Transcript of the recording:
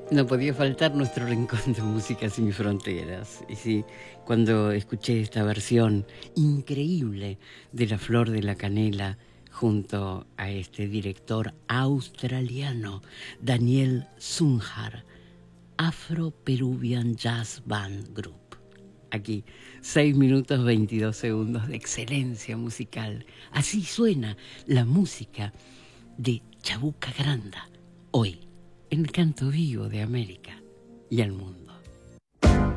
No podía faltar nuestro rincón de música sin fronteras. Y sí, cuando escuché esta versión increíble de La Flor de la Canela junto a este director australiano, Daniel Sunjar, Afro-Peruvian Jazz Band Group. Aquí, 6 minutos 22 segundos de excelencia musical. Así suena la música de Chabuca Granda, hoy, en Canto Vivo de América y al mundo.